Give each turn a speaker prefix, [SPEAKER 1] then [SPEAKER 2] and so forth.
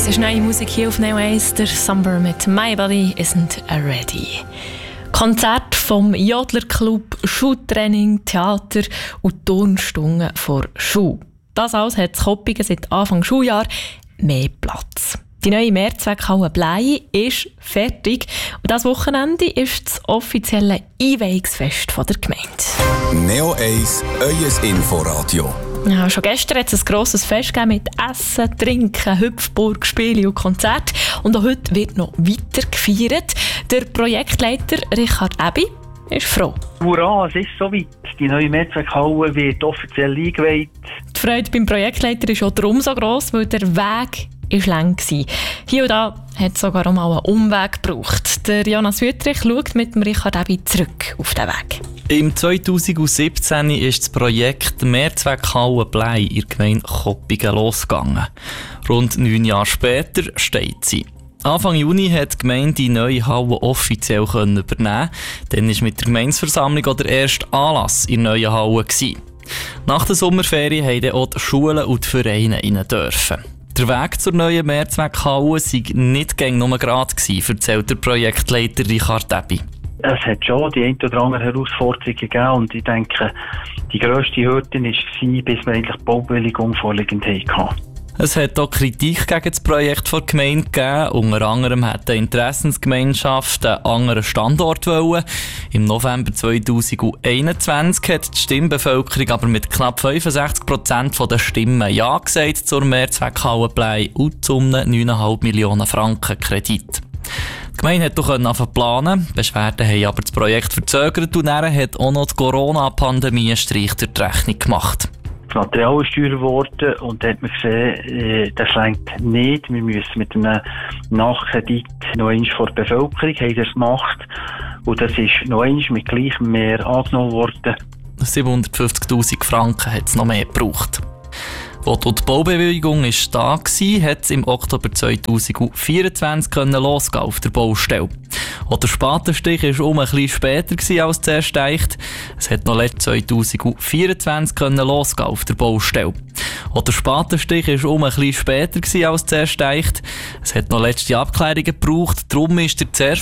[SPEAKER 1] Es ist neue Musik hier auf Neo 1, der Summer mit «My Body Isn't Ready». Konzert vom Jodlerclub, Schuhtraining, Theater und Turnstunden vor Schuh. Das alles hat Koppingen seit Anfang Schuljahr mehr Platz. Die neue Mehrzweckhalle Blei ist fertig und das Wochenende ist das offizielle Einweihungsfest der Gemeinde.
[SPEAKER 2] Neo 1, euer Inforadio.
[SPEAKER 1] Ja, schon gestern hat es ein grosses Fest gegeben mit Essen, Trinken, Hüpfburg, Spiele und Konzert. Und auch heute wird noch weiter gefeiert. Der Projektleiter Richard Ebi ist froh.
[SPEAKER 3] Hurra, es ist soweit. Die neue Mehrzweckhalle wird offiziell eingeweiht.
[SPEAKER 1] Die Freude beim Projektleiter ist auch darum so gross, weil der Weg lang war. Hier und da hat es sogar auch mal einen Umweg gebraucht. Der Jonas Wüttrich schaut mit dem Richard Ebi zurück auf den Weg.
[SPEAKER 4] Im 2017 ist das Projekt Mehrzweckhalle Blei in der Gemeinde Koppingen losgegangen. Rund 9 Jahre später steht sie. Anfang Juni hat die Gemeinde die neue Halle offiziell übernehmen. Dann war mit der Gemeindeversammlung auch der erste Anlass in der neuen Halle. Nach der Sommerferien durften auch die Schulen und die Vereine rein dürfen. Der Weg zur neuen Mehrzweckhalle war nicht nur gerade, erzählt der Projektleiter Richard Ebi.
[SPEAKER 3] Es hat schon die ein oder andere Herausforderungen gegeben und ich denke, die grösste Hürde war, bis wir eigentlich die Baubewilligung vorliegend hatten.
[SPEAKER 4] Es hat auch Kritik gegen das Projekt der Gemeinde gegeben. Unter anderem hat die Interessensgemeinschaft einen anderen Standort wollen. Im November 2021 hat die Stimmbevölkerung aber mit knapp 65% der Stimmen Ja gesagt zur Mehrzweckhalle Blei und zum 9,5 Millionen Franken Kredit. Die Gemeinde konnte auch planen. Beschwerden haben aber das Projekt verzögert und dann hat auch noch die Corona-Pandemie einen Streich durch die Rechnung gemacht.
[SPEAKER 3] Das Material ist teurer geworden und da hat man gesehen, das reicht nicht. Wir müssen mit einem Nachkredit noch einmal vor der Bevölkerung haben das gemacht. Und das ist noch einmal mit gleichem mehr angenommen worden.
[SPEAKER 4] 750'000 Franken hat es noch mehr gebraucht. Als die Baubewilligung da war, hat es im Oktober 2024 losgehen auf der Baustelle. Auch der Spatenstich war ein bisschen später als zuerst gedacht. Es hat noch letztes 2024 losgehen auf der Baustelle. Auch der Spatenstich war ein bisschen später als zuerst gedacht. Es hat noch letzte Abklärungen gebraucht. Darum ist der zuerst